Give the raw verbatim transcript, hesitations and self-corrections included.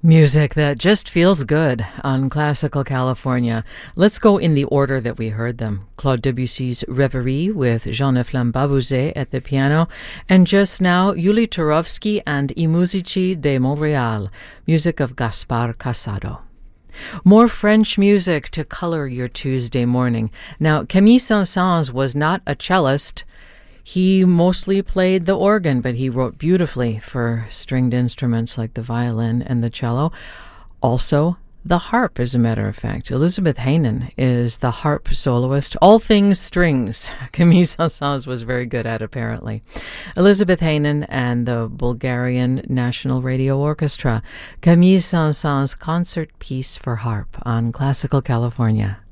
Music that just feels good on Classical California. Let's go in the order that we heard them. Claude Debussy's Reverie with Jean-Eflain Bavouzet at the piano, and just now Yuli Turovsky and I Musici de Montréal, music of Gaspar Casado. More French music to color your Tuesday morning. Now, Camille Saint-Saëns was not a cellist. He mostly played the organ, but he wrote beautifully for stringed instruments like the violin and the cello. Also, the harp, as a matter of fact. Elizabeth Heynen is the harp soloist. All things strings. Camille Saint-Saëns was very good at, apparently. Elizabeth Heynen and the Bulgarian National Radio Orchestra. Camille Saint-Saëns' concert piece for harp on Classical California.